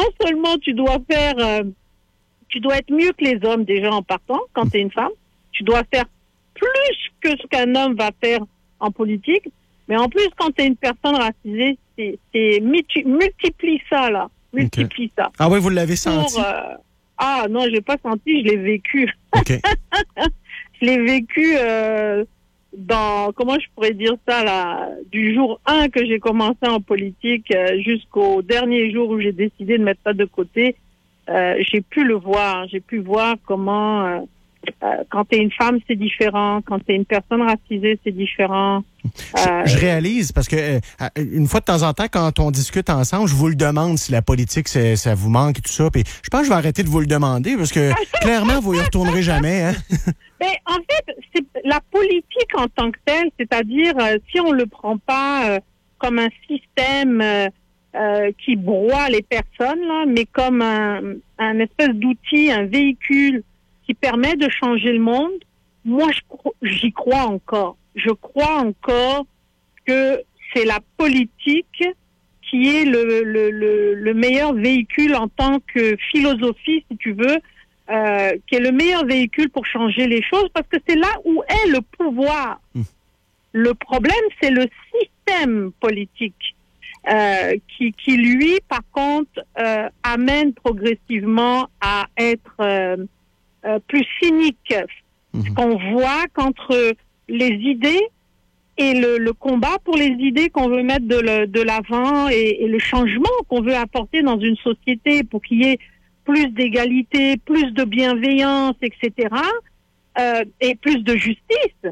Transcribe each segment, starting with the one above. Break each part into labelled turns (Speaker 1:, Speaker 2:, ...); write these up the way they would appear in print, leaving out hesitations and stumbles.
Speaker 1: non seulement tu dois être mieux que les hommes déjà en partant, quand tu es une femme, tu dois faire plus que ce qu'un homme va faire en politique, mais en plus, quand tu es une personne racisée, multiplie ça, là. Multiplie ça.
Speaker 2: Ah oui, vous l'avez senti?
Speaker 1: Ah non, je l'ai pas senti, je l'ai vécu.
Speaker 2: OK.
Speaker 1: Je l'ai vécu comment je pourrais dire ça, là, du jour 1 que j'ai commencé en politique jusqu'au dernier jour où j'ai décidé de mettre ça de côté. J'ai pu le voir. J'ai pu voir comment, quand tu es une femme, c'est différent. Quand tu es une personne racisée, c'est différent.
Speaker 2: Je réalise, parce que une fois de temps en temps, quand on discute ensemble, je vous le demande si la politique, ça vous manque et tout ça. Puis je pense que je vais arrêter de vous le demander, parce que clairement, vous y retournerez jamais. Hein?
Speaker 1: Mais en fait, c'est la politique en tant que telle, c'est-à-dire si on le prend pas comme un système qui broie les personnes, là, mais comme un espèce d'outil, un véhicule qui permet de changer le monde, moi, j'y crois encore. Je crois encore que c'est la politique qui est le meilleur véhicule en tant que philosophie, si tu veux, qui est le meilleur véhicule pour changer les choses, parce que c'est là où est le pouvoir. Le problème, c'est le système politique qui lui, par contre, amène progressivement à être plus cynique. Ce qu'on voit qu'entre les idées et le combat pour les idées qu'on veut mettre de l'avant et le changement qu'on veut apporter dans une société pour qu'il y ait plus d'égalité, plus de bienveillance, etc., et plus de justice,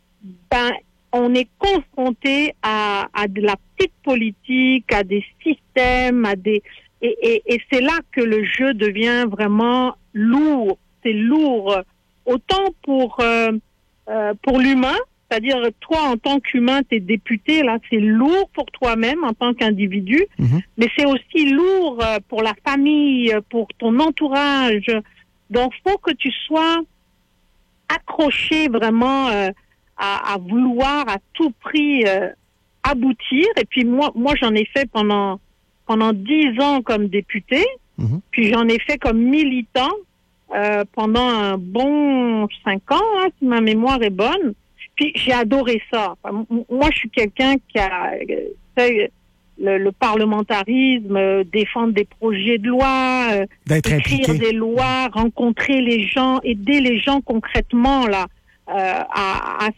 Speaker 1: on est confronté à de la petite politique, à des systèmes, et c'est là que le jeu devient vraiment lourd. C'est lourd, autant pour l'humain, c'est-à-dire toi en tant qu'humain, t'es député, là, c'est lourd pour toi-même en tant qu'individu, mais c'est aussi lourd pour la famille, pour ton entourage. Donc, faut que tu sois accroché vraiment à vouloir à tout prix aboutir. Et puis moi j'en ai fait pendant 10 ans comme député, puis j'en ai fait comme militant pendant un bon 5 ans, hein, si ma mémoire est bonne. Puis j'ai adoré ça. Enfin, moi, je suis quelqu'un qui a le parlementarisme, défendre des projets de loi, écrire des lois, rencontrer les gens, aider les gens concrètement là à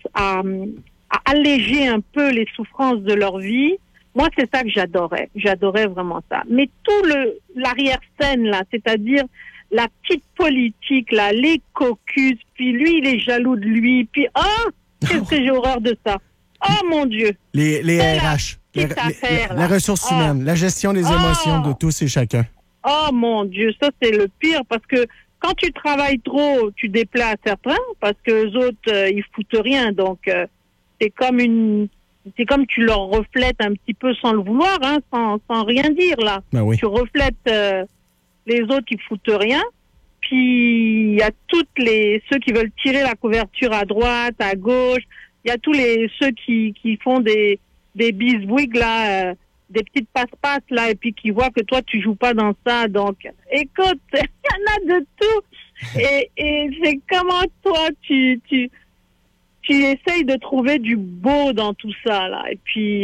Speaker 1: alléger un peu les souffrances de leur vie. Moi, c'est ça que j'adorais. J'adorais vraiment ça. Mais tout l'arrière-scène là, c'est-à-dire la petite politique là, les caucus, puis lui il est jaloux de lui, puis qu'est-ce que j'ai horreur de ça. Oh mon Dieu.
Speaker 2: Les RH, la ressource humaine, la gestion des émotions de tous et chacun.
Speaker 1: Oh mon Dieu, ça c'est le pire, parce que quand tu travailles trop, tu déplais à certains, parce que les autres ils foutent rien, donc c'est comme tu leur reflètes un petit peu sans le vouloir, hein, sans rien dire là.
Speaker 2: Ben oui.
Speaker 1: Tu reflètes les autres qui foutent rien. Puis il y a ceux qui veulent tirer la couverture à droite, à gauche. Il y a ceux qui font des bisouigs là, des petites passe-passe là, et puis qui voient que toi tu joues pas dans ça. Donc, écoute, il y en a de tout. Et c'est comment toi tu essayes de trouver du beau dans tout ça là. Et puis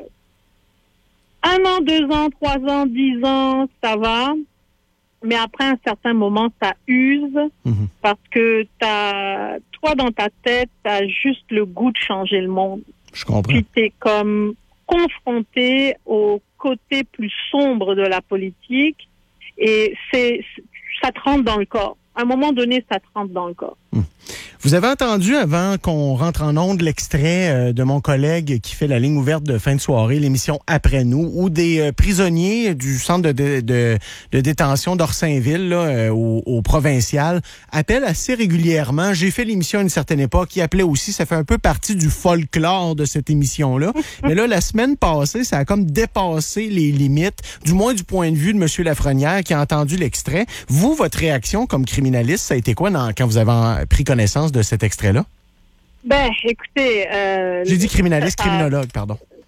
Speaker 1: 1 an, 2 ans, 3 ans, 10 ans, ça va. Mais après un certain moment, ça use parce que toi, dans ta tête, t'as juste le goût de changer le monde.
Speaker 2: Je comprends.
Speaker 1: Puis t'es comme confronté au côté plus sombre de la politique et ça te rentre dans le corps. À un moment donné, ça te rentre dans le corps.
Speaker 2: Vous avez entendu, avant qu'on rentre en ondes, l'extrait de mon collègue qui fait la ligne ouverte de fin de soirée, l'émission Après nous, où des prisonniers du centre de détention d'Orsainville, là, au provincial, appellent assez régulièrement. J'ai fait l'émission à une certaine époque, ils appelaient aussi, ça fait un peu partie du folklore de cette émission-là. Mais là, la semaine passée, ça a comme dépassé les limites, du moins du point de vue de M. Lafrenière qui a entendu l'extrait. Vous, votre réaction comme criminaliste, ça a été quoi quand vous avez pris connaissance de cet extrait-là?
Speaker 1: Ben, écoutez...
Speaker 2: J'ai dit criminaliste, criminologue, pardon.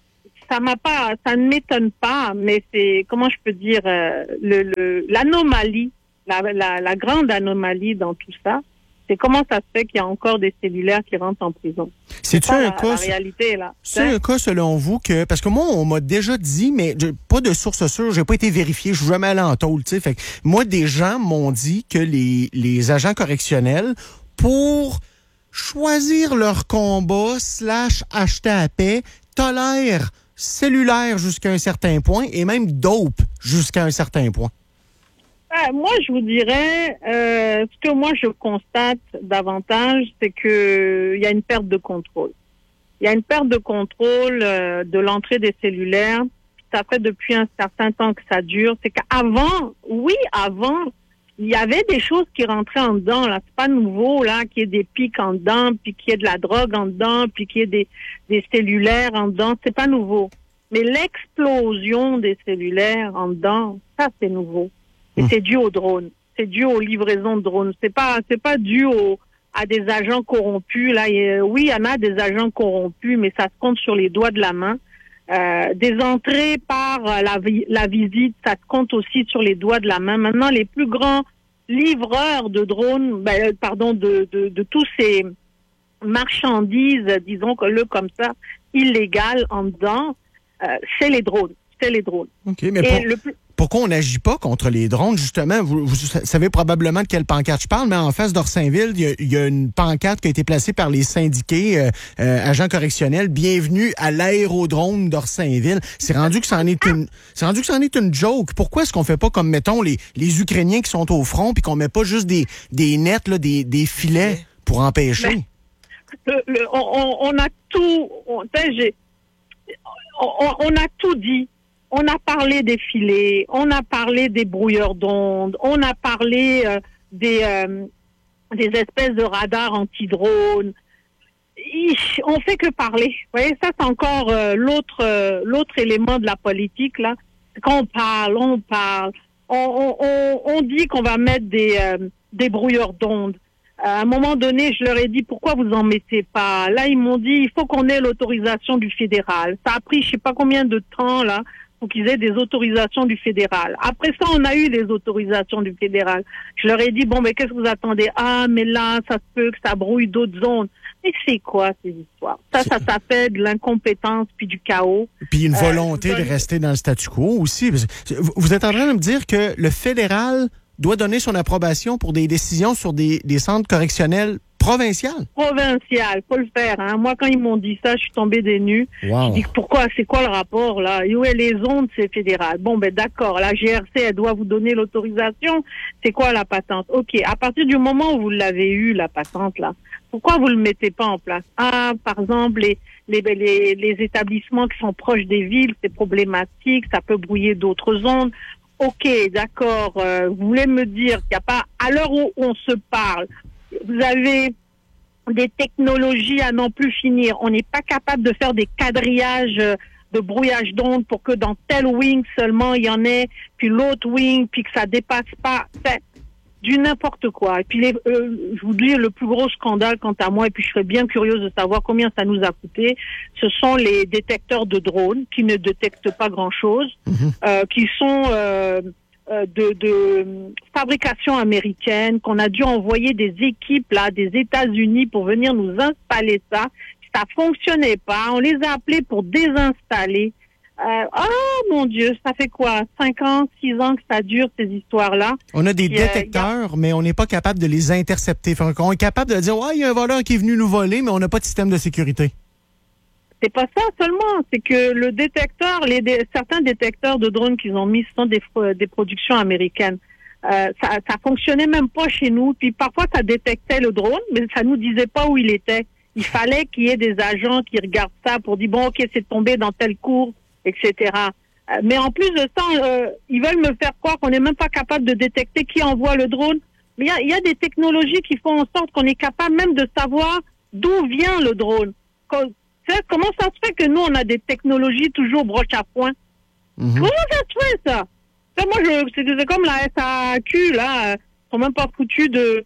Speaker 1: ça ne m'étonne pas, mais c'est, comment je peux dire, l'anomalie, la grande anomalie dans tout ça, c'est comment ça se fait qu'il y a encore des cellulaires qui rentrent en prison.
Speaker 2: C'est-tu un cas,
Speaker 1: la réalité, là.
Speaker 2: C'est un cas, selon vous, parce que moi, on m'a déjà dit, mais pas de source sûre, j'ai pas été vérifié, je suis jamais allé en tôle, tu sais. Fait que moi, des gens m'ont dit que les agents correctionnels, pour choisir leur combat / acheter à paix, tolèrent cellulaire jusqu'à un certain point et même dope jusqu'à un certain point.
Speaker 1: Moi, je vous dirais, ce que moi je constate davantage, c'est que il y a une perte de contrôle. Il y a une perte de contrôle de l'entrée des cellulaires. Ça fait depuis un certain temps que ça dure. C'est qu'avant, il y avait des choses qui rentraient en dedans. Là, c'est pas nouveau là, qu'il y ait des pics en dedans, puis qu'il y ait de la drogue en dedans, puis qu'il y ait des cellulaires en dedans. C'est pas nouveau. Mais l'explosion des cellulaires en dedans, ça c'est nouveau. Et c'est dû aux drones. C'est dû aux livraisons de drones. C'est pas dû à des agents corrompus. Là, oui, il y en a des agents corrompus, mais ça se compte sur les doigts de la main. Des entrées par la visite, ça se compte aussi sur les doigts de la main. Maintenant, les plus grands livreurs de drones, de tous ces marchandises, disons-le comme ça, illégales en dedans, c'est les drones.
Speaker 2: OK, mais pourquoi on n'agit pas contre les drones, justement? Vous savez probablement de quelle pancarte je parle, mais en face d'Orsainville, il y a une pancarte qui a été placée par les syndiqués agents correctionnels. Bienvenue à l'aérodrome d'Orsainville. C'est rendu que c'en est une joke. Pourquoi est-ce qu'on fait pas comme, mettons, les Ukrainiens qui sont au front, puis qu'on met pas juste des nets, là, des filets pour empêcher?
Speaker 1: On a tout... On a tout dit. On a parlé des filets, on a parlé des brouilleurs d'ondes, on a parlé des espèces de radars anti-drones. On fait que parler. Vous voyez, ça c'est encore l'autre élément de la politique là. Quand on parle, on dit qu'on va mettre des brouilleurs d'ondes. À un moment donné, je leur ai dit pourquoi vous en mettez pas. Là, ils m'ont dit il faut qu'on ait l'autorisation du fédéral. Ça a pris je sais pas combien de temps là pour qu'ils aient des autorisations du fédéral. Après ça, on a eu les autorisations du fédéral. Je leur ai dit bon, mais qu'est-ce que vous attendez? Ah, mais là, ça se peut que ça brouille d'autres zones. Mais c'est quoi ces histoires? Ça fait de l'incompétence puis du chaos.
Speaker 2: Puis une volonté de rester dans le statu quo aussi. Vous êtes en train de me dire que le fédéral doit donner son approbation pour des décisions sur des centres correctionnels provinciaux?
Speaker 1: Provincial, faut le faire. Hein. Moi, quand ils m'ont dit ça, je suis tombée des nues.
Speaker 2: Wow.
Speaker 1: Je dis pourquoi? C'est quoi le rapport là? Oui, les ondes, c'est fédéral. Bon, ben d'accord. La GRC, elle doit vous donner l'autorisation. C'est quoi la patente? Ok. À partir du moment où vous l'avez eu, la patente là, pourquoi vous le mettez pas en place? Ah, par exemple, les établissements qui sont proches des villes, c'est problématique. Ça peut brouiller d'autres ondes. Ok, d'accord. Vous voulez me dire qu'il n'y a pas, à l'heure où on se parle, vous avez des technologies à n'en plus finir. On n'est pas capable de faire des quadrillages de brouillage d'ondes pour que dans tel wing seulement il y en ait, puis l'autre wing, puis que ça dépasse pas. C'est du n'importe quoi. Et puis je vous dis le plus gros scandale quant à moi, et puis je serais bien curieuse de savoir combien ça nous a coûté, ce sont les détecteurs de drones qui ne détectent pas grand-chose, qui sont de fabrication américaine, qu'on a dû envoyer des équipes là des États-Unis pour venir nous installer ça. Ça fonctionnait pas. On les a appelés pour désinstaller. Oh mon Dieu, ça fait quoi? 5 ans, 6 ans que ça dure, ces histoires-là.
Speaker 2: On a des détecteurs, mais on n'est pas capable de les intercepter. On est capable de dire, ouais, il y a un voleur qui est venu nous voler, mais on n'a pas de système de sécurité.
Speaker 1: C'est pas ça seulement, c'est que le détecteur, certains détecteurs de drones qu'ils ont mis, ce sont des productions américaines. Ça fonctionnait même pas chez nous. Puis parfois, ça détectait le drone, mais ça nous disait pas où il était. Il fallait qu'il y ait des agents qui regardent ça pour dire, bon, ok, c'est tombé dans telle cour, etc. Mais en plus de ça, ils veulent me faire croire qu'on n'est même pas capable de détecter qui envoie le drone. Mais il y a des technologies qui font en sorte qu'on est capable même de savoir d'où vient le drone. Comment ça se fait que nous, on a des technologies toujours broche à point? Comment ça se fait, ça? Moi, c'est comme la SAQ, là. Ils sont même pas foutus de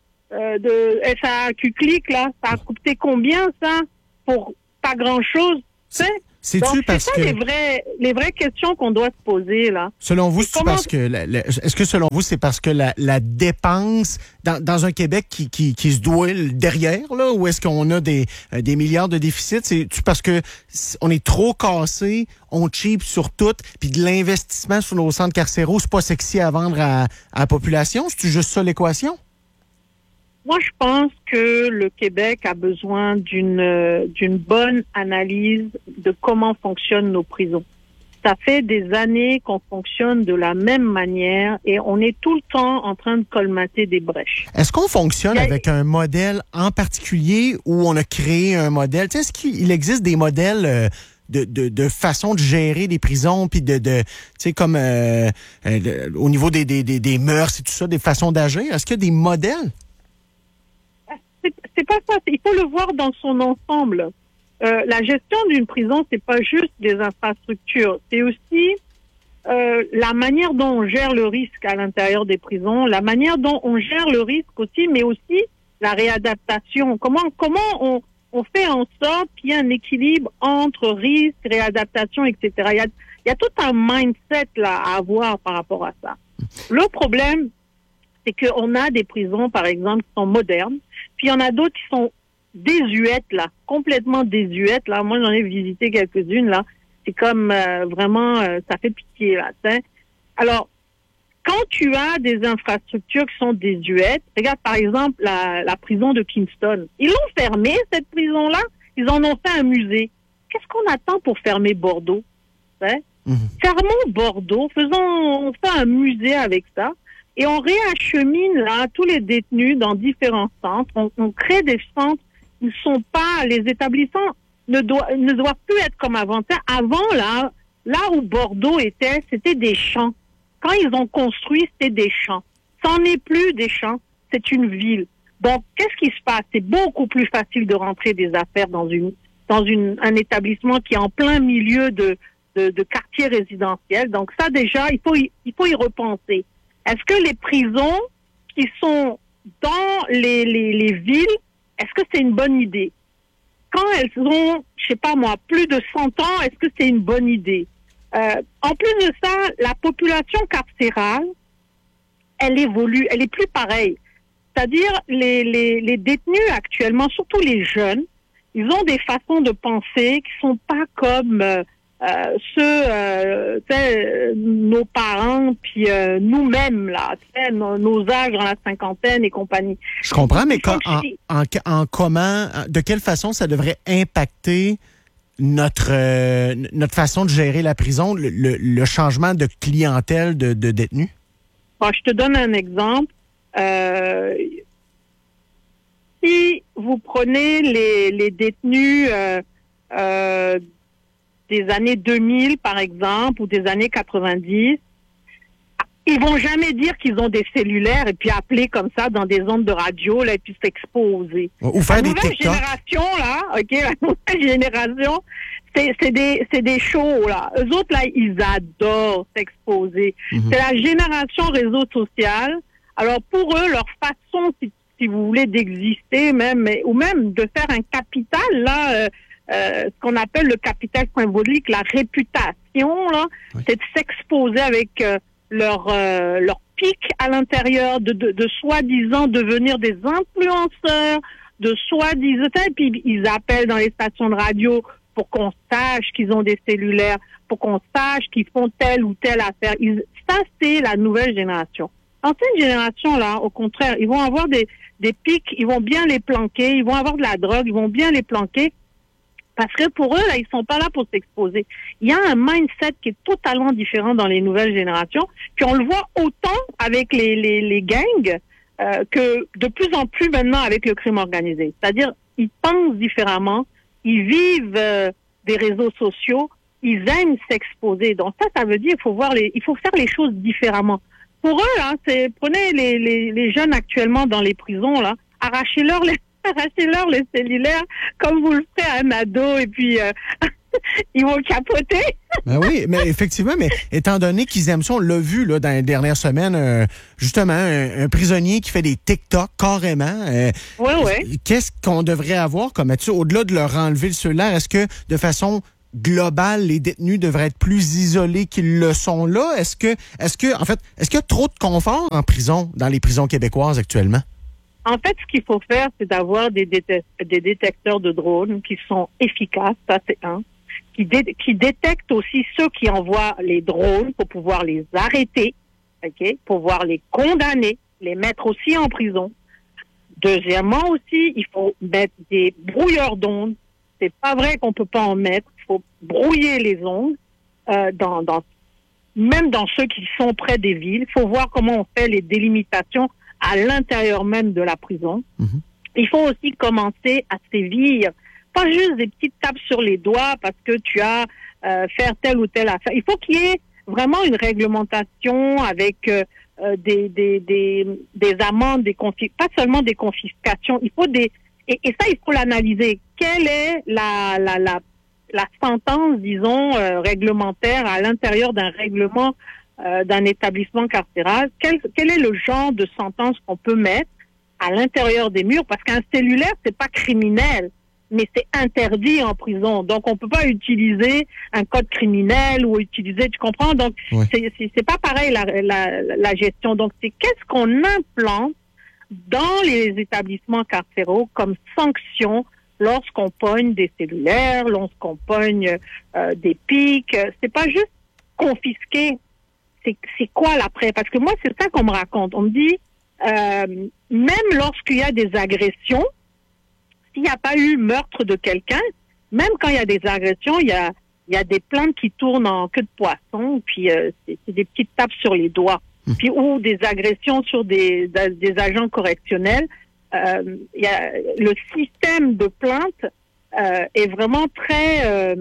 Speaker 1: SAQ Click, là. Ça a coûté combien, ça? Pour pas grand-chose, tu sais?
Speaker 2: C'est-tu
Speaker 1: Donc,
Speaker 2: parce
Speaker 1: c'est ça
Speaker 2: que...
Speaker 1: les vraies questions qu'on doit se poser, là.
Speaker 2: Selon vous,
Speaker 1: Et
Speaker 2: c'est parce que est-ce que selon vous, c'est parce que la dépense dans un Québec qui se doit derrière, là, ou est-ce qu'on a des milliards de déficit? C'est-tu parce que on est trop cassé, on cheap sur tout, puis de l'investissement sur nos centres carcéraux, c'est pas sexy à vendre à la population? C'est-tu juste ça l'équation?
Speaker 1: Moi, je pense que le Québec a besoin d'une bonne analyse de comment fonctionnent nos prisons. Ça fait des années qu'on fonctionne de la même manière et on est tout le temps en train de colmater des brèches.
Speaker 2: Est-ce qu'on fonctionne avec un modèle en particulier ou on a créé un modèle? Tu sais, est-ce qu'il existe des modèles de façon de gérer des prisons, puis tu sais, comme au niveau des mœurs et tout ça, des façons d'agir? Est-ce qu'il y a des modèles?
Speaker 1: C'est pas ça. Il faut le voir dans son ensemble. La gestion d'une prison, c'est pas juste des infrastructures. C'est aussi la manière dont on gère le risque à l'intérieur des prisons, la manière dont on gère le risque aussi, mais aussi la réadaptation. Comment on fait en sorte qu'il y ait un équilibre entre risque, réadaptation, etc. Il y a tout un mindset là à avoir par rapport à ça. Le problème, c'est qu'on a des prisons, par exemple, qui sont modernes, puis il y en a d'autres qui sont désuètes, là, complètement désuètes, là. Moi, j'en ai visité quelques-unes, là. C'est comme vraiment, ça fait pitié, là. T'sais. Alors, quand tu as des infrastructures qui sont désuètes, regarde, par exemple, la prison de Kingston. Ils l'ont fermée, cette prison-là. Ils en ont fait un musée. Qu'est-ce qu'on attend pour fermer Bordeaux? Fermons Bordeaux, on fait un musée avec ça. Et on réachemine là tous les détenus dans différents centres. On crée des centres. Ils sont pas, les établissements ne doivent plus être comme avant. Avant là où Bordeaux était, c'était des champs. Quand ils ont construit, c'était des champs. Ça n'est plus des champs, c'est une ville. Donc qu'est-ce qui se passe? C'est beaucoup plus facile de rentrer des affaires dans un établissement qui est en plein milieu de quartier résidentiel. Donc ça déjà, il faut y repenser. Est-ce que les prisons qui sont dans les villes, est-ce que c'est une bonne idée? Quand elles ont, je sais pas moi, plus de 100 ans, est-ce que c'est une bonne idée? En plus de ça, la population carcérale, elle évolue, elle est plus pareille. C'est-à-dire, les détenus actuellement, surtout les jeunes, ils ont des façons de penser qui sont pas comme nos parents, puis nous-mêmes, là, nos âges dans la cinquantaine et compagnie.
Speaker 2: Je comprends, mais en comment, de quelle façon ça devrait impacter notre façon de gérer la prison, le changement de clientèle de détenus?
Speaker 1: Bon, je te donne un exemple. Si vous prenez les détenus des années 2000, par exemple, ou des années 90, ils vont jamais dire qu'ils ont des cellulaires et puis appeler comme ça dans des ondes de radio, là, et puis s'exposer.
Speaker 2: Ou faire des
Speaker 1: TikTok. La nouvelle génération, là, la nouvelle génération, c'est des shows, là. Eux autres, là, ils adorent s'exposer. C'est la génération réseau social. Alors, pour eux, leur façon, si vous voulez, d'exister ou même de faire un capital, là, ce qu'on appelle le capital symbolique, la réputation, là, c'est de s'exposer avec leur pic à l'intérieur, de soi-disant devenir des influenceurs, de soi-disant, et puis ils appellent dans les stations de radio pour qu'on sache qu'ils ont des cellulaires, pour qu'on sache qu'ils font telle ou telle affaire. Ça, c'est la nouvelle génération. L'ancienne génération, là, au contraire, ils vont avoir des pics, ils vont bien les planquer, ils vont avoir de la drogue, ils vont bien les planquer. Parce que pour eux, là, ils sont pas là pour s'exposer. Il y a un mindset qui est totalement différent dans les nouvelles générations. Puis on le voit autant avec les gangs que de plus en plus maintenant avec le crime organisé. C'est-à-dire, ils pensent différemment, ils vivent des réseaux sociaux, ils aiment s'exposer. Donc ça veut dire il faut faire les choses différemment. Pour eux, là, prenez les jeunes actuellement dans les prisons, là, arrachez-leur les cellulaires comme vous le ferez à un ado et puis ils vont capoter.
Speaker 2: Ben oui, mais effectivement, mais étant donné qu'ils aiment ça, on l'a vu là, dans les dernières semaines, justement, un prisonnier qui fait des TikTok carrément.
Speaker 1: Ouais.
Speaker 2: Qu'est-ce qu'on devrait avoir comme attitude, au-delà de leur enlever le cellulaire? Est-ce que de façon global, les détenus devraient être plus isolés qu'ils le sont là? Est-ce qu'il y a trop de confort en prison, dans les prisons québécoises actuellement?
Speaker 1: En fait, ce qu'il faut faire, c'est d'avoir des détecteurs de drones qui sont efficaces, ça c'est un, qui détectent aussi ceux qui envoient les drones pour pouvoir les arrêter, ok, pour pouvoir les condamner, les mettre aussi en prison. Deuxièmement aussi, il faut mettre des brouilleurs d'ondes. C'est pas vrai qu'on peut pas en mettre. Il faut brouiller les ondes, même dans ceux qui sont près des villes. Il faut voir comment on fait les délimitations à l'intérieur même de la prison. Mm-hmm. Il faut aussi commencer à sévir, pas juste des petites tapes sur les doigts parce que tu as faire telle ou telle affaire. Il faut qu'il y ait vraiment une réglementation avec des amendes, pas seulement des confiscations. Il faut et ça, il faut l'analyser. Quelle est la sentence, disons, réglementaire à l'intérieur d'un règlement d'un établissement carcéral? Quel est le genre de sentence qu'on peut mettre à l'intérieur des murs? Parce qu'un cellulaire, c'est pas criminel, mais c'est interdit en prison. Donc, on peut pas utiliser un code criminel ou utiliser, tu comprends? Donc, oui. C'est pas pareil la gestion. Donc, c'est qu'est-ce qu'on implante dans les établissements carcéraux comme sanction lorsqu'on pogne des cellulaires, lorsqu'on pogne des pics. C'est pas juste confisquer. C'est quoi l'après? Parce que moi, c'est ça qu'on me raconte. On me dit, même lorsqu'il y a des agressions, s'il n'y a pas eu meurtre de quelqu'un, même quand il y a des agressions, il y a des plaintes qui tournent en queue de poisson, puis c'est des petites tapes sur les doigts, puis ou des agressions sur des agents correctionnels. Il y a le système de plainte est vraiment très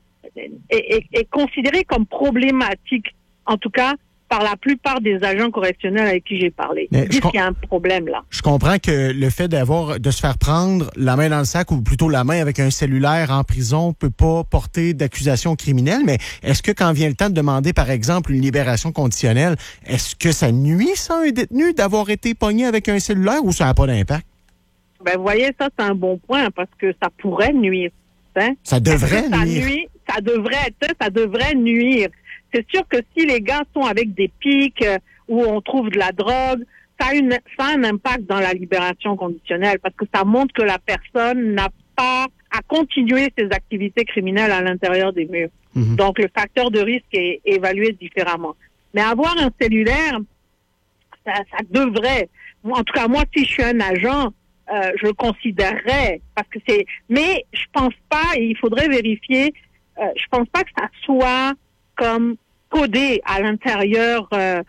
Speaker 1: est considéré comme problématique, en tout cas par la plupart des agents correctionnels avec qui j'ai parlé. Ils disent qu'il y a un problème là.
Speaker 2: Je comprends que le fait de se faire prendre la main dans le sac, ou plutôt la main avec un cellulaire en prison, peut pas porter d'accusation criminelle, mais est-ce que quand vient le temps de demander, par exemple, une libération conditionnelle, est-ce que ça nuit, ça, un détenu, d'avoir été pogné avec un cellulaire, ou ça n'a pas d'impact?
Speaker 1: Ben, vous voyez, ça, c'est un bon point, parce que ça pourrait nuire. Hein?
Speaker 2: Ça devrait nuire.
Speaker 1: Ça devrait nuire. C'est sûr que si les gars sont avec des pics où on trouve de la drogue, ça a un impact dans la libération conditionnelle parce que ça montre que la personne n'a pas à continuer ses activités criminelles à l'intérieur des murs. Mm-hmm. Donc, le facteur de risque est évalué différemment. Mais avoir un cellulaire, ça devrait, en tout cas moi, si je suis un agent, je le considérerais parce que mais je pense pas, et il faudrait vérifier, je pense pas que ça soit comme codé à l'intérieur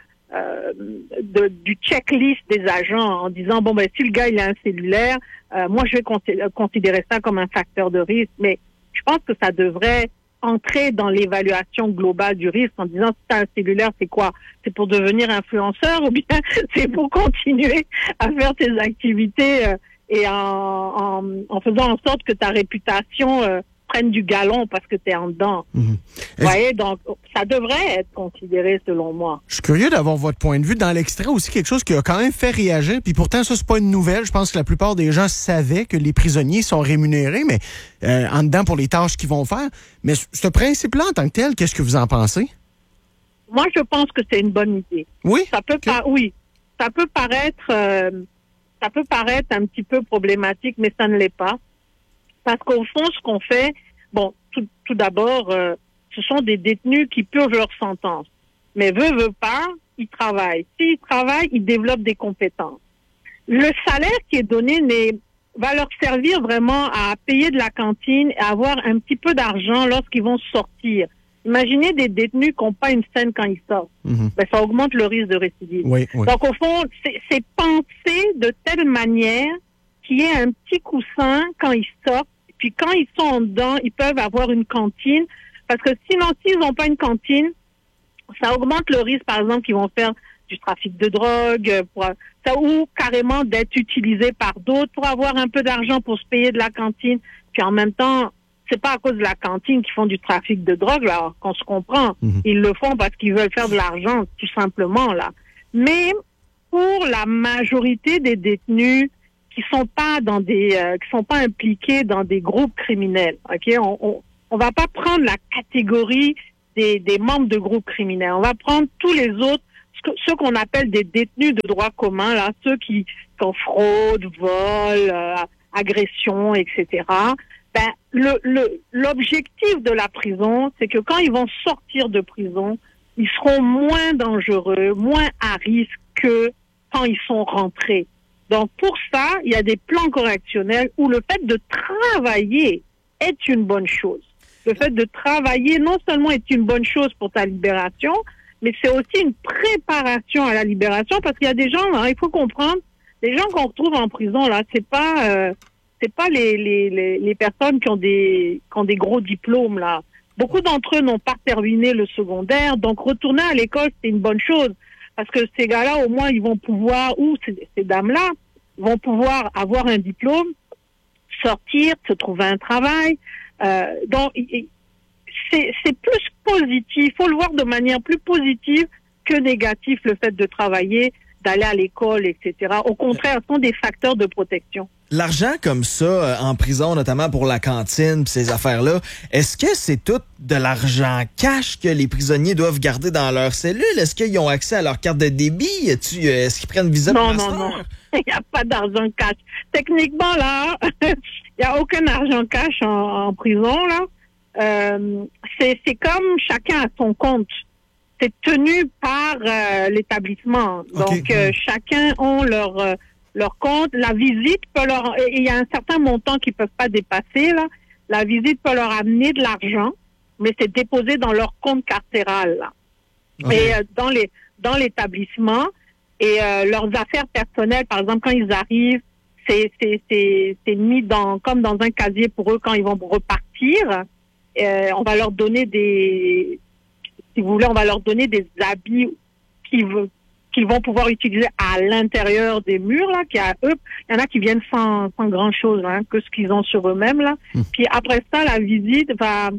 Speaker 1: du checklist des agents en disant bon ben si le gars il a un cellulaire, moi je vais considérer ça comme un facteur de risque, mais je pense que ça devrait entrer dans l'évaluation globale du risque en disant si tu as un cellulaire, c'est quoi? C'est pour devenir influenceur ou bien c'est pour continuer à faire tes activités et en faisant en sorte que ta réputation prenne du galon parce que tu es en dedans. Mm-hmm. Vous voyez, donc ça devrait être considéré selon moi.
Speaker 2: Je suis curieux d'avoir votre point de vue. Dans l'extrait aussi, quelque chose qui a quand même fait réagir, puis pourtant ça, c'est pas une nouvelle. Je pense que la plupart des gens savaient que les prisonniers sont rémunérés, mais en dedans pour les tâches qu'ils vont faire. Mais ce principe-là en tant que tel, qu'est-ce que vous en pensez?
Speaker 1: Moi, je pense que c'est une bonne idée.
Speaker 2: Oui?
Speaker 1: Ça peut paraître un petit peu problématique, mais ça ne l'est pas. Parce qu'au fond, ce qu'on fait, bon, tout d'abord, ce sont des détenus qui purgent leur sentence. Mais veut pas, ils travaillent. S'ils travaillent, ils développent des compétences. Le salaire qui est donné va leur servir vraiment à payer de la cantine et à avoir un petit peu d'argent lorsqu'ils vont sortir. Imaginez des détenus qui n'ont pas une scène quand ils sortent. Mm-hmm. Ben, ça augmente le risque de récidive.
Speaker 2: Oui.
Speaker 1: Donc, au fond, c'est pensé de telle manière qu'il y ait un petit coussin quand ils sortent. Puis quand ils sont en dedans, ils peuvent avoir une cantine. Parce que sinon, s'ils n'ont pas une cantine, ça augmente le risque, par exemple, qu'ils vont faire du trafic de drogue, ou carrément d'être utilisés par d'autres pour avoir un peu d'argent pour se payer de la cantine. Puis en même temps, c'est pas à cause de la cantine qu'ils font du trafic de drogue, là, alors qu'on se comprend. Mm-hmm. Ils le font parce qu'ils veulent faire de l'argent, tout simplement, là. Mais pour la majorité des détenus qui sont pas impliqués dans des groupes criminels, ok, on va pas prendre la catégorie des membres de groupes criminels. On va prendre tous les autres, ceux qu'on appelle des détenus de droit commun, là, ceux qui sont fraude, vol, agression, etc. L'objectif de la prison, c'est que quand ils vont sortir de prison, ils seront moins dangereux, moins à risque que quand ils sont rentrés. Donc, pour ça, il y a des plans correctionnels où le fait de travailler est une bonne chose. Le fait de travailler, non seulement est une bonne chose pour ta libération, mais c'est aussi une préparation à la libération, parce qu'il y a des gens, là, il faut comprendre, les gens qu'on retrouve en prison, là, c'est pas les personnes qui ont des gros diplômes, là. Beaucoup d'entre eux n'ont pas terminé le secondaire, donc retourner à l'école, c'est une bonne chose. Parce que ces gars-là, au moins, ils vont pouvoir, ou ces dames-là, vont pouvoir avoir un diplôme, sortir, se trouver un travail. Donc, c'est plus positif. Il faut le voir de manière plus positive que négative, le fait de travailler, d'aller à l'école, etc. Au contraire, ce sont des facteurs de protection.
Speaker 3: L'argent comme ça, en prison, notamment pour la cantine pis ces affaires-là, est-ce que c'est tout de l'argent cash que les prisonniers doivent garder dans leur cellule? Est-ce qu'ils ont accès à leur carte de débit? Est-ce qu'ils prennent Visa?
Speaker 1: Non. Il n'y a pas d'argent cash. Techniquement, là, il n'y a aucun argent cash en prison, là. C'est comme chacun a son compte. C'est tenu par l'établissement. Okay. Donc, chacun a leur compte. La visite peut il y a un certain montant qu'ils peuvent pas dépasser, là. La visite peut leur amener de l'argent, mais c'est déposé dans leur compte carcéral, là. Okay. Et dans l'établissement, et leurs affaires personnelles, par exemple, quand ils arrivent, c'est mis comme dans un casier pour eux quand ils vont repartir. On va leur donner si vous voulez, on va leur donner des habits qu'ils vont pouvoir utiliser à l'intérieur des murs, là, il y en a qui viennent sans grand chose, hein, que ce qu'ils ont sur eux-mêmes, là. Puis après ça, la visite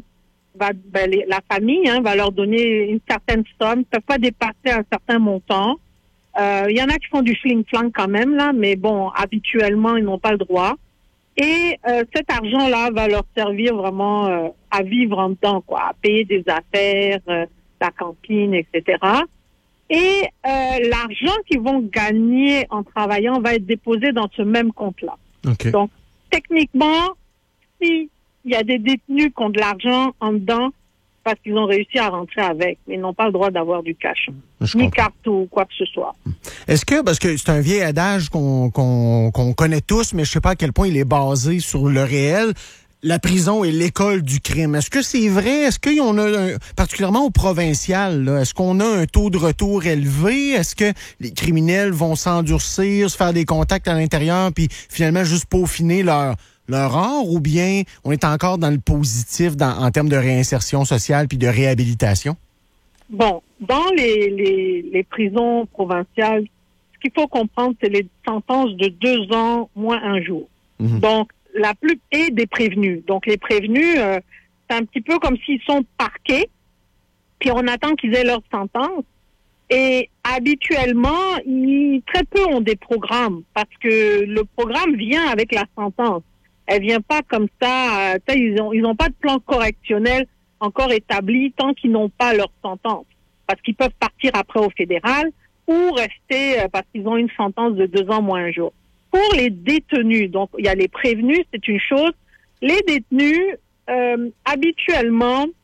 Speaker 1: la famille, hein, va leur donner une certaine somme, ne peuvent pas dépasser un certain montant. Il y en a qui font du fling-flang quand même, là, mais bon, habituellement, ils n'ont pas le droit. Et cet argent-là va leur servir vraiment à vivre en dedans, quoi, à payer des affaires, la cantine, etc. Et l'argent qu'ils vont gagner en travaillant va être déposé dans ce même compte-là. Okay. Donc, techniquement, s'il y a des détenus qui ont de l'argent en dedans, parce qu'ils ont réussi à rentrer avec, mais ils n'ont pas le droit d'avoir du cash, ni carte ou quoi que ce soit.
Speaker 2: Est-ce que, parce que c'est un vieil adage qu'on connaît tous, mais je sais pas à quel point il est basé sur le réel, la prison est l'école du crime. Est-ce que c'est vrai? Est-ce qu'on a, particulièrement au provincial, là, est-ce qu'on a un taux de retour élevé? Est-ce que les criminels vont s'endurcir, se faire des contacts à l'intérieur, puis finalement juste peaufiner leur art, ou bien on est encore dans le positif en termes de réinsertion sociale puis de réhabilitation? Bon,
Speaker 1: dans les prisons provinciales, ce qu'il faut comprendre, c'est les sentences de 2 ans moins 1 jour. Mm-hmm. Donc, et des prévenus. Donc, les prévenus, c'est un petit peu comme s'ils sont parqués, puis on attend qu'ils aient leur sentence. Et habituellement, très peu ont des programmes, parce que le programme vient avec la sentence. Elle vient pas comme ça. Ils ont pas de plan correctionnel encore établi tant qu'ils n'ont pas leur sentence, parce qu'ils peuvent partir après au fédéral ou rester parce qu'ils ont une sentence de 2 ans moins 1 jour. Pour les détenus, donc il y a les prévenus, c'est une chose. Les détenus, habituellement,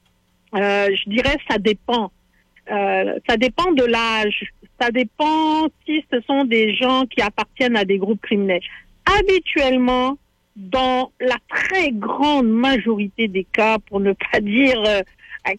Speaker 1: je dirais, ça dépend. Ça dépend de l'âge. Ça dépend si ce sont des gens qui appartiennent à des groupes criminels. Habituellement, dans la très grande majorité des cas, pour ne pas dire à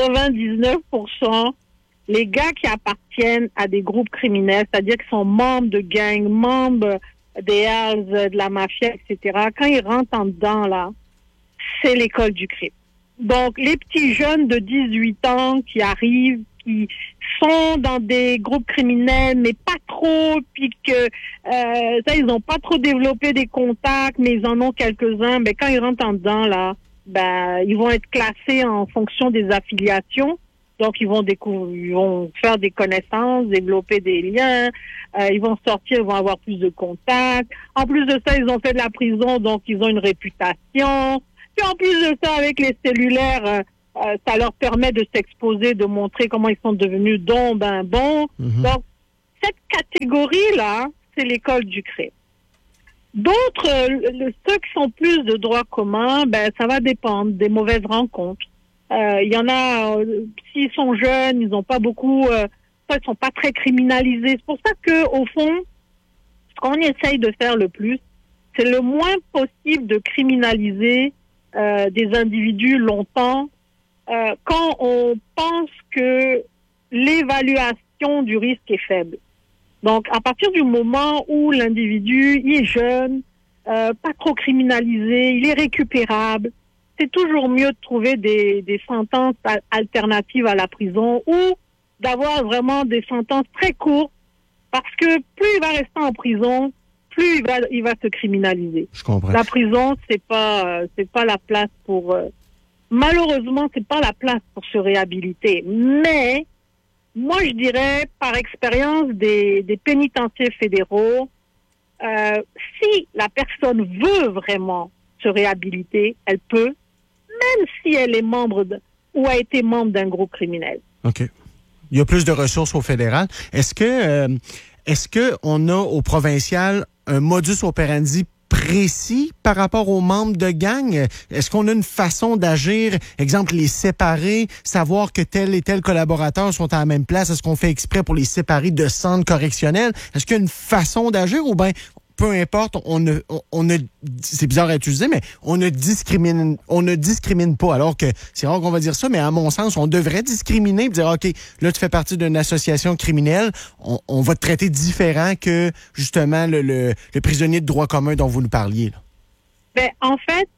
Speaker 1: 99%, les gars qui appartiennent à des groupes criminels, c'est-à-dire qui sont membres de gangs, membres des Hells, de la mafia, etc., quand ils rentrent en dedans, là, c'est l'école du crime. Donc, les petits jeunes de 18 ans qui arrivent, qui sont dans des groupes criminels, mais pas trop, puis que ils n'ont pas trop développé des contacts, mais ils en ont quelques-uns, mais quand ils rentrent en dedans, là, ils vont être classés en fonction des affiliations. Donc, ils vont faire des connaissances, développer des liens, ils vont sortir, ils vont avoir plus de contacts. En plus de ça, ils ont fait de la prison, donc ils ont une réputation. Puis en plus de ça, avec les cellulaires, ça leur permet de s'exposer, de montrer comment ils sont devenus bons. Donc, cette catégorie-là, c'est l'école du crime. D'autres, ceux qui sont plus de droit commun, ça va dépendre des mauvaises rencontres. Il y en a, s'ils sont jeunes, ils n'ont pas beaucoup, ils sont pas très criminalisés. C'est pour ça que, au fond, ce qu'on essaye de faire le plus, c'est le moins possible de criminaliser des individus longtemps quand on pense que l'évaluation du risque est faible. Donc, à partir du moment où l'individu il est jeune, pas trop criminalisé, il est récupérable, c'est toujours mieux de trouver des sentences alternatives à la prison ou d'avoir vraiment des sentences très courtes parce que plus il va rester en prison, plus il va se criminaliser.
Speaker 2: Je comprends.
Speaker 1: La prison, c'est pas la place pour malheureusement, c'est pas la place pour se réhabiliter. Mais moi, je dirais, par expérience des pénitentiaires fédéraux, si la personne veut vraiment se réhabiliter, elle peut, même si elle est membre ou a été membre d'un groupe criminel.
Speaker 2: OK. Il y a plus de ressources au fédéral. Est-ce que on a au provincial un modus operandi précis par rapport aux membres de gang? Est-ce qu'on a une façon d'agir, exemple, les séparer, savoir que tel et tel collaborateur sont à la même place? Est-ce qu'on fait exprès pour les séparer de centres correctionnels? Est-ce qu'il y a une façon d'agir ou bien, peu importe, c'est bizarre à utiliser, mais on ne discrimine pas, alors que c'est rare qu'on va dire ça, mais à mon sens, on devrait discriminer et dire, OK, là, tu fais partie d'une association criminelle, on va te traiter différent que, justement, le prisonnier de droit commun dont vous nous parliez, là.
Speaker 1: En fait,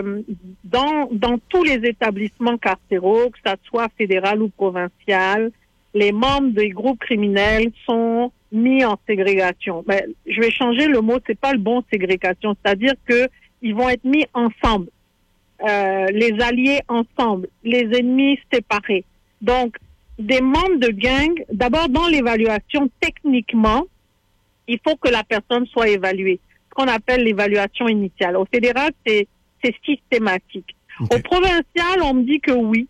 Speaker 1: dans tous les établissements carcéraux, que ça soit fédéral ou provincial, les membres des groupes criminels sont mis en ségrégation. Je vais changer le mot, c'est pas le bon ségrégation, c'est-à-dire que ils vont être mis ensemble, les alliés ensemble, les ennemis séparés. Donc, des membres de gang, d'abord dans l'évaluation, techniquement, il faut que la personne soit évaluée, ce qu'on appelle l'évaluation initiale. Au fédéral, c'est systématique. Okay. Au provincial, on me dit que oui.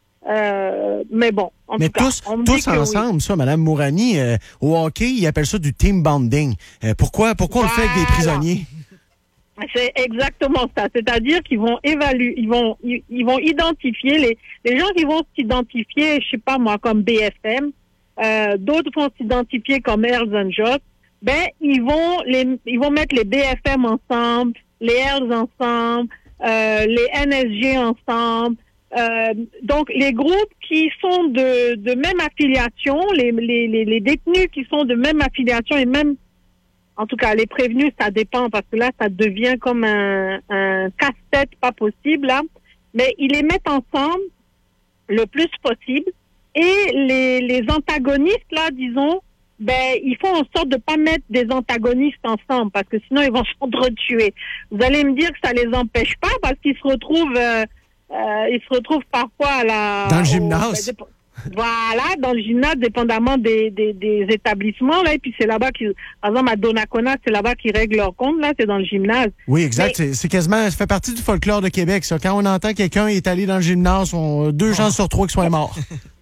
Speaker 1: Mais bon, en tout cas,
Speaker 2: tous ensemble, oui. Ça, Mme Mourani, au hockey, ils appellent ça du team bonding. Pourquoi on le fait avec des prisonniers?
Speaker 1: C'est exactement ça. C'est-à-dire qu'ils vont évaluer, ils vont identifier les gens qui vont s'identifier, je sais pas moi, comme BFM, d'autres vont s'identifier comme Hells Angels. Ils vont mettre les BFM ensemble, les Hells ensemble, les NSG ensemble. Donc, les groupes qui sont de même affiliation, les détenus qui sont de même affiliation et même, en tout cas, les prévenus, ça dépend parce que là, ça devient comme un casse-tête pas possible, là. Mais ils les mettent ensemble le plus possible et les antagonistes, là, disons, ils font en sorte de pas mettre des antagonistes ensemble parce que sinon, ils vont s'entretuer. Vous allez me dire que ça les empêche pas parce qu'ils se retrouvent... ils se retrouvent parfois
Speaker 2: dans le gymnase.
Speaker 1: Voilà, dans le gymnase, dépendamment des établissements. Là, et puis c'est là-bas par exemple, à Donnacona, c'est là-bas qu'ils règlent leur compte. Là, c'est dans le gymnase.
Speaker 2: Oui, exact. Mais... C'est quasiment, ça fait partie du folklore de Québec, ça. Quand on entend quelqu'un est allé dans le gymnase, deux gens sur trois qui soient morts.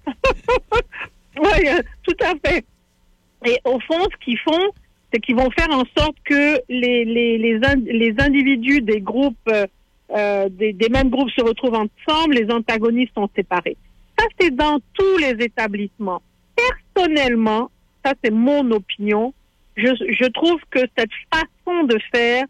Speaker 1: Oui, tout à fait. Et au fond, ce qu'ils font, c'est qu'ils vont faire en sorte que les individus des groupes des mêmes groupes se retrouvent ensemble, les antagonistes sont séparés. Ça, c'est dans tous les établissements. Personnellement, ça c'est mon opinion, je trouve que cette façon de faire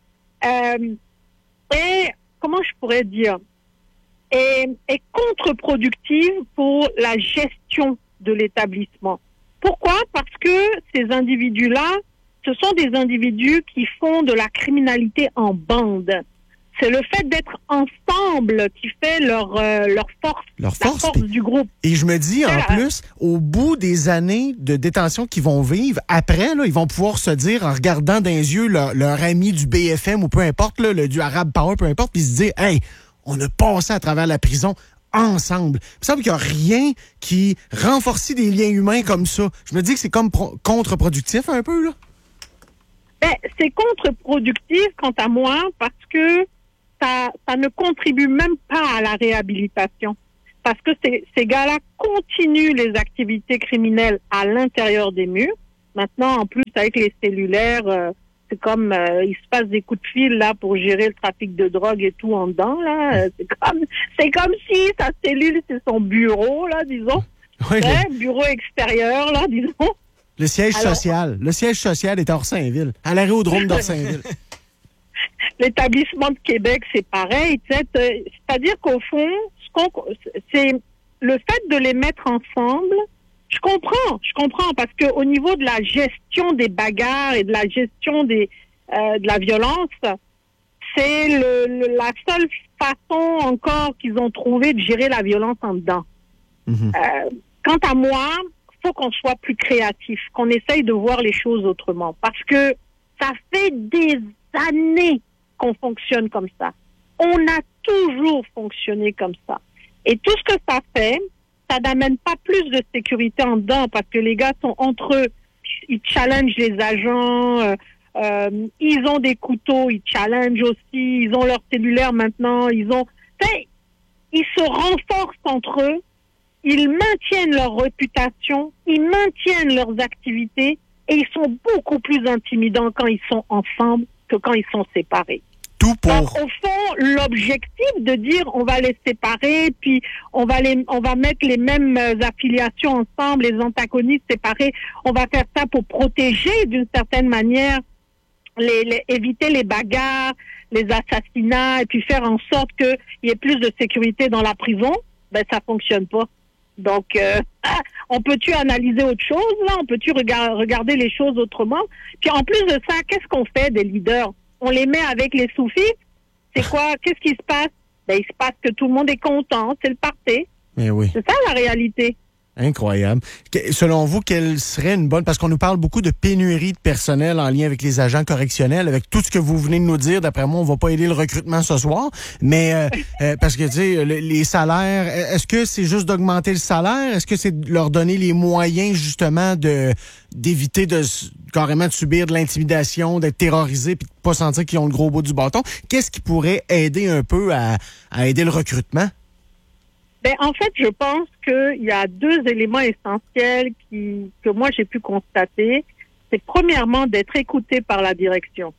Speaker 1: est, comment je pourrais dire, est contre-productive pour la gestion de l'établissement. Pourquoi? Parce que ces individus-là, ce sont des individus qui font de la criminalité en bande. C'est le fait d'être ensemble qui fait leur force, la force du groupe.
Speaker 2: Et je me dis, en plus, au bout des années de détention qu'ils vont vivre, après, là, ils vont pouvoir se dire, en regardant dans les yeux leur ami du BFM ou peu importe, là, du Arab Power, peu importe, puis se dire, hey, on a passé à travers la prison ensemble. Il me semble qu'il n'y a rien qui renforce des liens humains comme ça. Je me dis que c'est comme contre-productif un peu, là.
Speaker 1: C'est contre-productif, quant à moi, parce que ça ne contribue même pas à la réhabilitation. Parce que ces gars-là continuent les activités criminelles à l'intérieur des murs. Maintenant, en plus, avec les cellulaires, c'est comme il se passe des coups de fil là pour gérer le trafic de drogue et tout en dedans là. C'est comme si sa cellule c'est son bureau là, disons.
Speaker 2: Oui,
Speaker 1: bureau extérieur là, disons.
Speaker 2: Le siège social. Le siège social est à Orsainville, à l'aérodrome d'Orsainville.
Speaker 1: L'établissement de Québec, c'est pareil. C'est-à-dire qu'au fond, c'est le fait de les mettre ensemble. Je comprends, parce que au niveau de la gestion des bagarres et de la gestion de la violence, c'est la seule façon encore qu'ils ont trouvé de gérer la violence en dedans. Quant à moi, faut qu'on soit plus créatif, qu'on essaye de voir les choses autrement, parce que ça fait des années qu'on fonctionne comme ça. On a toujours fonctionné comme ça. Et tout ce que ça fait, ça n'amène pas plus de sécurité en dedans parce que les gars sont entre eux. Ils challengent les agents, ils ont des couteaux, ils challengent aussi, ils ont leur cellulaire maintenant, ils se renforcent entre eux, ils maintiennent leur réputation, ils maintiennent leurs activités et ils sont beaucoup plus intimidants quand ils sont ensemble que quand ils sont séparés. Donc, au fond, l'objectif de dire on va les séparer, puis on va mettre les mêmes affiliations ensemble, les antagonistes séparés, on va faire ça pour protéger d'une certaine manière, éviter les bagarres, les assassinats, et puis faire en sorte qu'il y ait plus de sécurité dans la prison, ben ça fonctionne pas. Donc, on peut-tu analyser autre chose, là? On peut-tu regarder les choses autrement? Puis en plus de ça, qu'est-ce qu'on fait des leaders? On les met avec les soufis. C'est quoi? Qu'est-ce qui se passe? Ben, il se passe que tout le monde est content. C'est le party.
Speaker 2: Mais oui.
Speaker 1: C'est ça, la réalité.
Speaker 2: Incroyable. Selon vous, quelle serait une bonne... Parce qu'on nous parle beaucoup de pénurie de personnel en lien avec les agents correctionnels. Avec tout ce que vous venez de nous dire, d'après moi, on va pas aider le recrutement ce soir. Mais parce que, tu sais, les salaires, est-ce que c'est juste d'augmenter le salaire? Est-ce que c'est de leur donner les moyens, justement, d'éviter carrément de subir de l'intimidation, d'être terrorisés puis de pas sentir qu'ils ont le gros bout du bâton? Qu'est-ce qui pourrait aider un peu à aider le recrutement?
Speaker 1: Ben, en fait, je pense qu'il y a deux éléments essentiels que moi j'ai pu constater. C'est premièrement d'être écouté par la direction.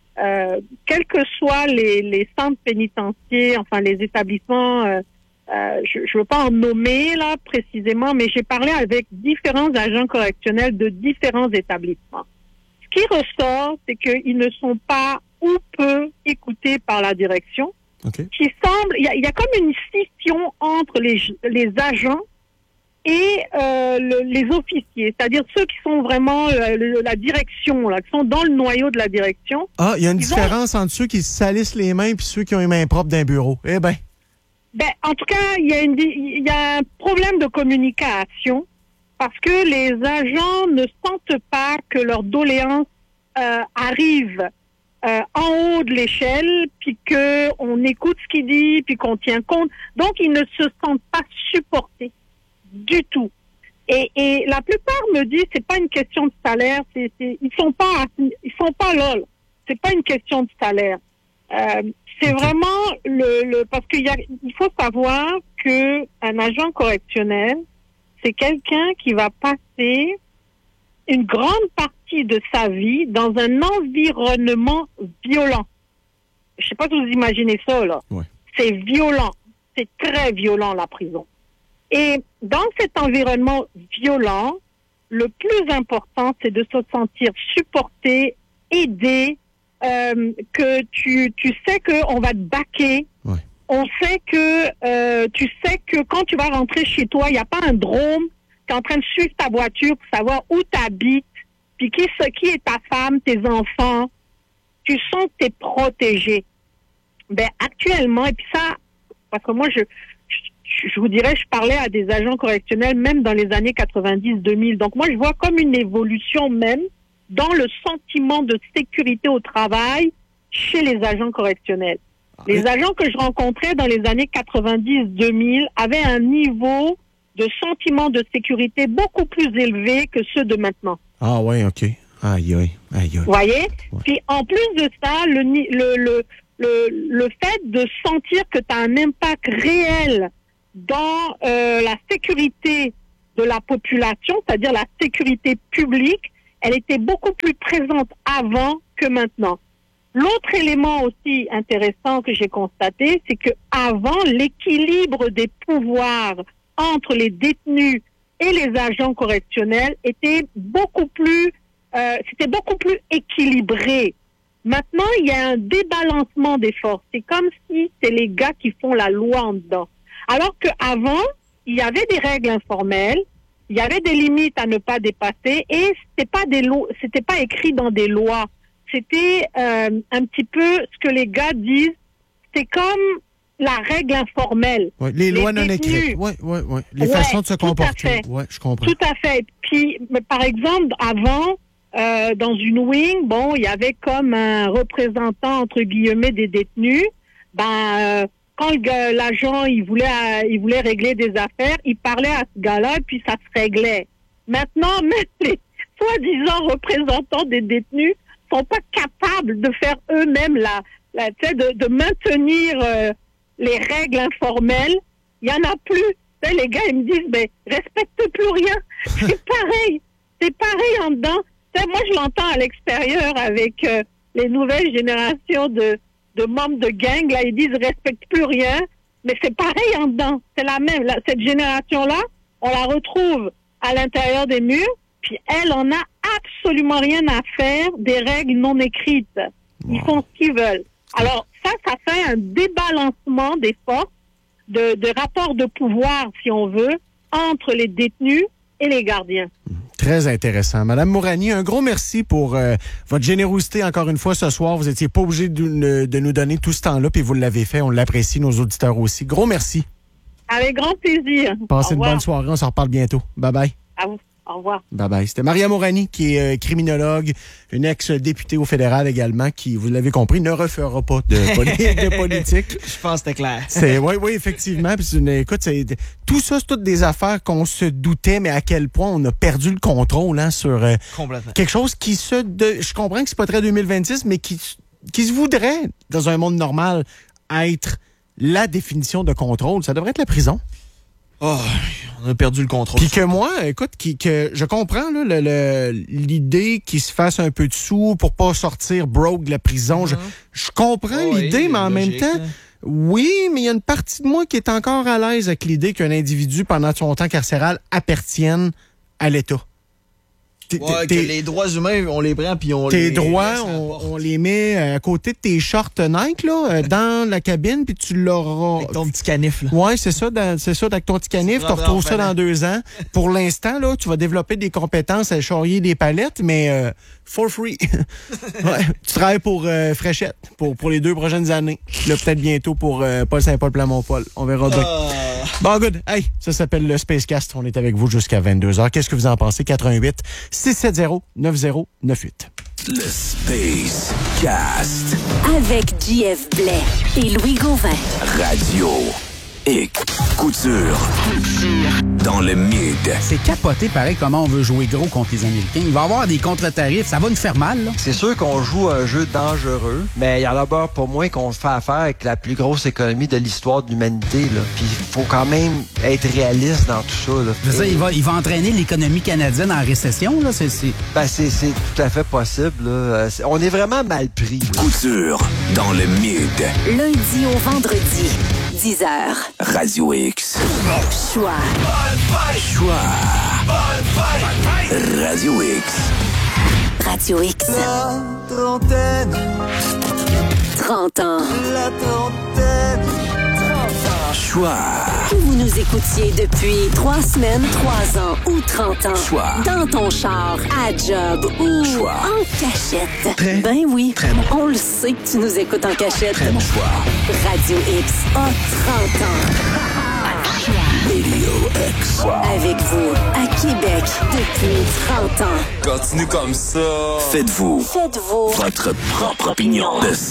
Speaker 1: Quels que soient les centres pénitentiaires, enfin les établissements, je veux pas en nommer là précisément, mais j'ai parlé avec différents agents correctionnels de différents établissements. Ce qui ressort, c'est qu'ils ne sont pas ou peu écoutés par la direction.
Speaker 2: Okay.
Speaker 1: Qui semble, il y a comme une scission entre les agents et les officiers, c'est-à-dire ceux qui sont vraiment la direction, là, qui sont dans le noyau de la direction.
Speaker 2: Ah, il y a une différence entre ceux qui se salissent les mains et ceux qui ont les mains propres d'un bureau. Eh ben.
Speaker 1: Ben, en tout cas, il y a un problème de communication parce que les agents ne sentent pas que leurs doléances arrivent en haut de l'échelle, puis qu'on écoute ce qu'il dit, puis qu'on tient compte. Donc, ils ne se sentent pas supportés du tout. Et la plupart me disent, c'est pas une question de salaire, ils sont pas lol. C'est pas une question de salaire. C'est vraiment parce il faut savoir que un agent correctionnel, c'est quelqu'un qui va passer une grande partie de sa vie dans un environnement violent. Je sais pas si vous imaginez ça, là.
Speaker 2: Ouais.
Speaker 1: C'est violent. C'est très violent, la prison. Et dans cet environnement violent, le plus important, c'est de se sentir supporté, aidé, que tu sais qu'on va te baquer. Ouais. On sait que tu sais que quand tu vas rentrer chez toi, il n'y a pas un drone qui est en train de suivre ta voiture pour savoir où tu habites, puis qui est ta femme, tes enfants. Tu sens que tu es protégé. Ben, actuellement, et puis ça, parce que moi, je vous dirais, je parlais à des agents correctionnels même dans les années 90-2000. Donc moi, je vois comme une évolution même dans le sentiment de sécurité au travail chez les agents correctionnels. Les agents que je rencontrais dans les années 90-2000 avaient un niveau de sentiment de sécurité beaucoup plus élevé que ceux de maintenant.
Speaker 2: Ah ouais, OK. Aïe, aïe, aïe, aïe.
Speaker 1: Vous voyez? Ouais. Puis en plus de ça, le fait de sentir que tu as un impact réel dans la sécurité de la population, c'est-à-dire la sécurité publique, elle était beaucoup plus présente avant que maintenant. L'autre élément aussi intéressant que j'ai constaté, c'est que avant, l'équilibre des pouvoirs entre les détenus et les agents correctionnels était beaucoup plus équilibré. Maintenant, il y a un débalancement des forces. C'est comme si c'est les gars qui font la loi en dedans. Alors qu'avant, il y avait des règles informelles, il y avait des limites à ne pas dépasser et c'était pas écrit dans des lois. C'était un petit peu ce que les gars disent. C'est comme la règle informelle.
Speaker 2: Ouais, les lois non écrites. Oui. Les façons de se comporter. Oui, je comprends.
Speaker 1: Tout à fait. Puis, par exemple, avant, dans une wing, bon, il y avait comme un représentant, entre guillemets, des détenus. Quand l'agent, il voulait régler des affaires, il parlait à ce gars-là, puis ça se réglait. Maintenant, même les soi-disant représentants des détenus sont pas capables de faire eux-mêmes de maintenir les règles informelles. Il y en a plus. Les gars, ils me disent, mais respecte plus rien. C'est pareil. C'est pareil en dedans. Moi, je l'entends à l'extérieur avec les nouvelles générations de membres de gang. Là, ils disent, respecte plus rien. Mais c'est pareil en dedans. C'est la même. Cette génération-là, on la retrouve à l'intérieur des murs. Puis elle, on n'a absolument rien à faire des règles non écrites. Ils font ce qu'ils veulent. Alors, ça fait un débalancement des forces, de rapport de pouvoir, si on veut, entre les détenus et les gardiens.
Speaker 2: Très intéressant. Madame Mourani, un gros merci pour votre générosité encore une fois ce soir. Vous n'étiez pas obligé de nous donner tout ce temps-là, puis vous l'avez fait. On l'apprécie, nos auditeurs aussi. Gros merci.
Speaker 1: Avec grand plaisir.
Speaker 2: Passez une bonne soirée. On s'en reparle bientôt. Bye-bye.
Speaker 1: À vous. Au revoir.
Speaker 2: Bye-bye. C'était Maria Mourani, qui est criminologue, une ex-députée au fédéral également, qui, vous l'avez compris, ne refera pas de politique.
Speaker 3: Je pense que c'était clair.
Speaker 2: Oui, effectivement. Puis, écoute, tout ça, c'est toutes des affaires qu'on se doutait, mais à quel point on a perdu le contrôle sur quelque chose qui je comprends que c'est pas très 2026, mais qui se voudrait, dans un monde normal, être la définition de contrôle. Ça devrait être la prison.
Speaker 3: Oh, on a perdu le contrôle.
Speaker 2: Puis que moi, écoute, que je comprends l'idée qu'il se fasse un peu de sous pour pas sortir broke de la prison. Je comprends l'idée, mais en même temps, oui, mais il y a une partie de moi qui est encore à l'aise avec l'idée qu'un individu, pendant son temps carcéral, appartienne à l'État.
Speaker 3: Que les droits humains, on les prend puis
Speaker 2: tes droits, on les met à côté de tes shorts Nike là, dans la cabine, puis tu l'auras.
Speaker 3: Avec ton petit canif.
Speaker 2: Oui, c'est ça, avec ton petit canif. Tu retrouves ça dans 2 ans. Pour l'instant, là, tu vas développer des compétences à charrier des palettes, mais for free. Tu travailles pour Fréchette pour les 2 prochaines années. Là, peut-être bientôt pour Paul Saint-Paul Plamont-Paul. On verra bien. Bon, good. Hey, ça s'appelle le Spacecast. On est avec vous jusqu'à 22h. Qu'est-ce que vous en pensez? 88-670-9098.
Speaker 4: Le Spacecast.
Speaker 5: Avec JF Blais et Louis Gauvin.
Speaker 4: Radio X. Couture. Dans le mid.
Speaker 6: C'est capoté, pareil, comment on veut jouer gros contre les Américains. Il va y avoir des contre-tarifs. Ça va nous faire mal, là.
Speaker 7: C'est sûr qu'on joue un jeu dangereux, mais il y en a pour moins qu'on fait affaire avec la plus grosse économie de l'histoire de l'humanité, là. Puis il faut quand même être réaliste dans tout ça, là.
Speaker 6: Je veux dire, il va entraîner l'économie canadienne en récession, là. C'est
Speaker 7: tout à fait possible, là. On est vraiment mal pris, là.
Speaker 4: Couture. Dans le mid.
Speaker 5: Lundi au vendredi, 10h.
Speaker 4: Radio X.
Speaker 5: Choix.
Speaker 4: Radio X.
Speaker 5: Radio X.
Speaker 8: La trentaine.
Speaker 5: 30 ans.
Speaker 8: La trentaine. 30 ans.
Speaker 4: Choix.
Speaker 5: Que vous nous écoutiez depuis 3 semaines, 3 ans ou 30 ans.
Speaker 4: Choix.
Speaker 5: Dans ton char, à job ou
Speaker 4: Choix.
Speaker 5: en cachette.
Speaker 4: Très
Speaker 5: Oui.
Speaker 4: très bon.
Speaker 5: On le sait que tu nous écoutes en cachette.
Speaker 4: Très bon choix.
Speaker 5: Radio X a 30 ans.
Speaker 4: Radio X.
Speaker 5: Avec vous, à Québec, depuis 30 ans.
Speaker 4: Continue comme ça. Faites-vous votre propre opinion. The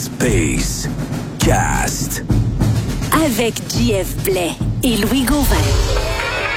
Speaker 4: Spacecast.
Speaker 5: Avec JF Blais et Louis Gauvin.